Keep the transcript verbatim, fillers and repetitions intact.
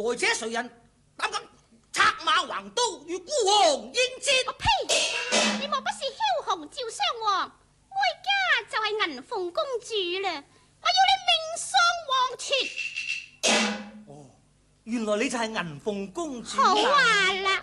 來者誰人？膽敢策馬橫刀與孤王應戰？ 我呸！你莫不是梟雄趙襄王？哀家就係銀鳳公主啦！我要你命喪黃泉！ 哦，原來你就係銀鳳公主。 好話啦，